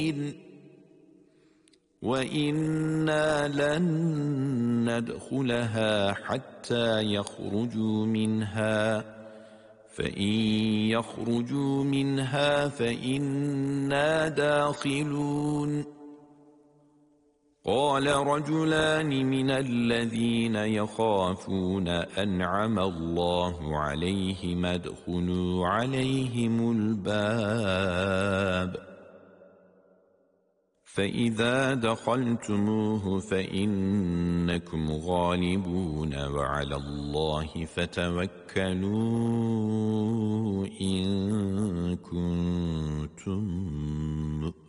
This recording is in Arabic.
وَإِنَّا لَن نَّدْخُلَهَا حَتَّى يَخْرُجُوا مِنْهَا فَإِن يَخْرُجُوا مِنْهَا فَإِنَّا دَاخِلُونَ قَالَ رَجُلَانِ مِنَ الَّذِينَ يَخَافُونَ أَنْعَمَ اللَّهُ عَلَيْهِمْ ادْخُلُوا عَلَيْهِمُ الْبَابَ فَإِذَا دَخَلْتُمُوهُ فَإِنَّكُمْ غَالِبُونَ وَعَلَى اللَّهِ فَتَوَكَّلُوا إِن كُنتُم